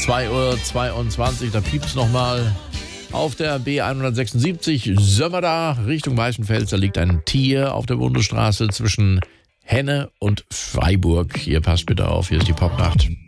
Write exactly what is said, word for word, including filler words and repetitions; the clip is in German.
zwei Uhr zweiundzwanzig, da piept's nochmal. Auf der B hundertsechsundsiebzig, Sömmerda, Richtung Weißenfels, da liegt ein Tier auf der Bundesstraße zwischen Henne und Freiburg. Hier passt bitte auf, hier ist die Popnacht.